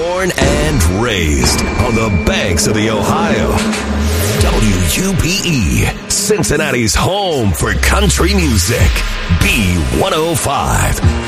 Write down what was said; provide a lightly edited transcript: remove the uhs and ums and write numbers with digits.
Born and raised on the banks of the Ohio. WUPE, Cincinnati's home for country music. B105.